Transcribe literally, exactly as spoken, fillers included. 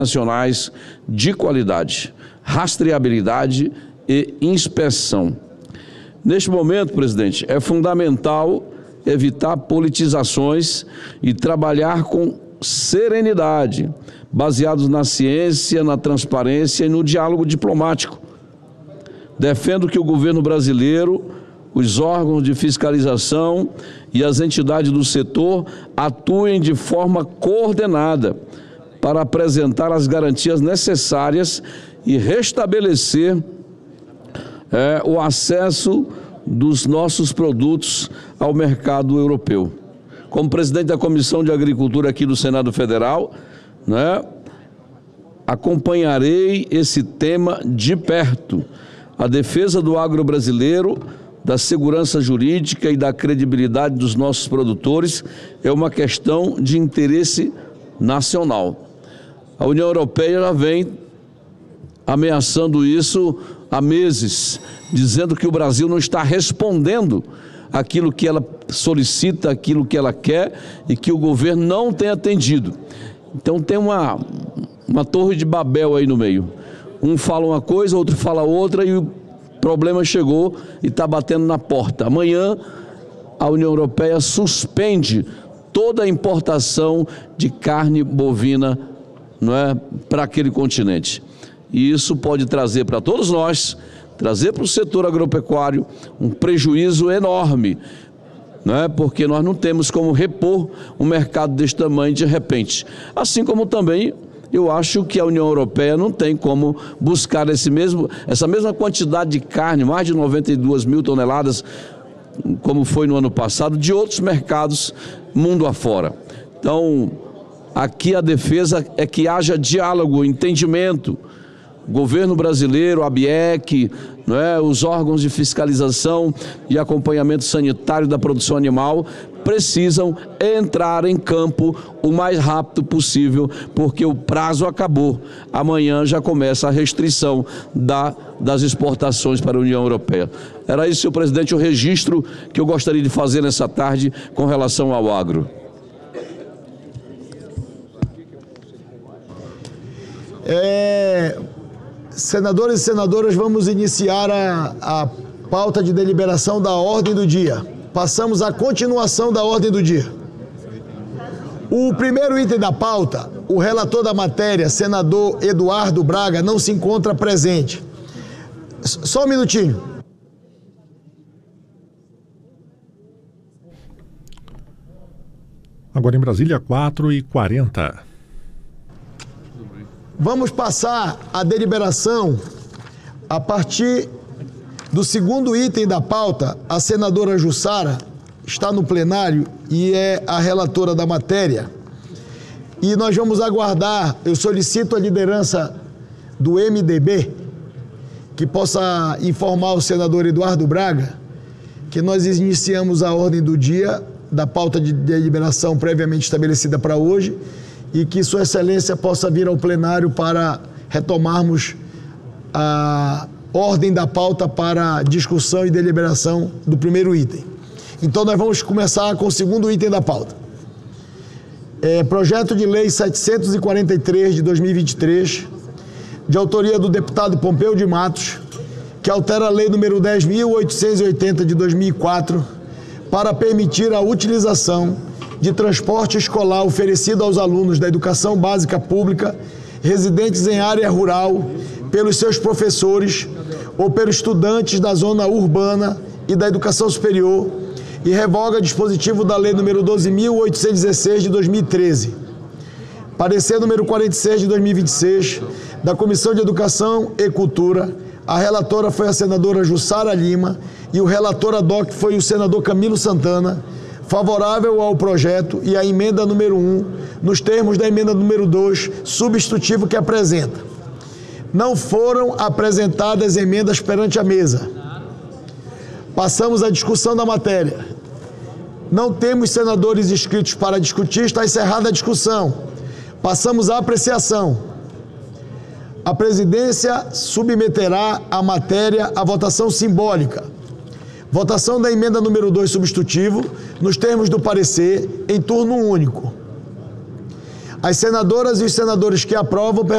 nacionais de qualidade, rastreabilidade e inspeção. Neste momento, presidente, é fundamental evitar politizações e trabalhar com serenidade, baseados na ciência, na transparência e no diálogo diplomático. Defendo que o governo brasileiro, os órgãos de fiscalização e as entidades do setor atuem de forma coordenada para apresentar as garantias necessárias e restabelecer é, o acesso dos nossos produtos ao mercado europeu. Como presidente da Comissão de Agricultura aqui do Senado Federal, né, acompanharei esse tema de perto. A defesa do agro brasileiro, da segurança jurídica e da credibilidade dos nossos produtores é uma questão de interesse nacional. A União Europeia já vem ameaçando isso há meses, dizendo que o Brasil não está respondendo aquilo que ela solicita, aquilo que ela quer e que o governo não tem atendido. Então tem uma, uma torre de Babel aí no meio. Um fala uma coisa, outro fala outra e o problema chegou e está batendo na porta. Amanhã a União Europeia suspende toda a importação de carne bovina, não é, para aquele continente. E isso pode trazer para todos nós, trazer para o setor agropecuário um prejuízo enorme, não é? Porque nós não temos como repor um mercado desse tamanho de repente. Assim como também eu acho que a União Europeia não tem como buscar esse mesmo, essa mesma quantidade de carne, mais de noventa e duas mil toneladas, como foi no ano passado, de outros mercados mundo afora. Então, aqui a defesa é que haja diálogo, entendimento. O governo brasileiro, a ABIEC, não é, os órgãos de fiscalização e acompanhamento sanitário da produção animal precisam entrar em campo o mais rápido possível, porque o prazo acabou. Amanhã já começa a restrição da, das exportações para a União Europeia. Era isso, senhor presidente, o registro que eu gostaria de fazer nessa tarde com relação ao agro. É... Senadores e senadoras, vamos iniciar a, a pauta de deliberação da ordem do dia. Passamos à continuação da ordem do dia. O primeiro item da pauta, o relator da matéria, senador Eduardo Braga, não se encontra presente. Só um minutinho. Agora em Brasília, quatro e quarenta. Vamos passar a deliberação a partir do segundo item da pauta. A senadora Jussara está no plenário e é a relatora da matéria. E nós vamos aguardar, eu solicito a liderança do M D B que possa informar o senador Eduardo Braga que nós iniciamos a ordem do dia da pauta de deliberação previamente estabelecida para hoje e que Sua Excelência possa vir ao plenário para retomarmos a ordem da pauta para discussão e deliberação do primeiro item. Então nós vamos começar com o segundo item da pauta. É, projeto de lei setecentos e quarenta e três de dois mil e vinte e três, de autoria do deputado Pompeu de Matos, que altera a lei número dez mil oitocentos e oitenta de dois mil e quatro para permitir a utilização de transporte escolar oferecido aos alunos da educação básica pública residentes em área rural pelos seus professores ou pelos estudantes da zona urbana e da educação superior e revoga dispositivo da lei número doze mil oitocentos e dezesseis de dois mil e treze. Parecer número quarenta e seis de dois mil e vinte e seis da Comissão de Educação e Cultura. A relatora foi a senadora Jussara Lima e o relator ad hoc foi o senador Camilo Santana. Favorável ao projeto e à emenda número um, nos termos da emenda número dois, substitutivo que apresenta. Não foram apresentadas emendas perante a mesa. Passamos à discussão da matéria. Não temos senadores inscritos para discutir, está encerrada a discussão. Passamos à apreciação. A presidência submeterá a matéria à votação simbólica. Votação da emenda número dois substitutivo, nos termos do parecer, em turno único. As senadoras e os senadores que aprovam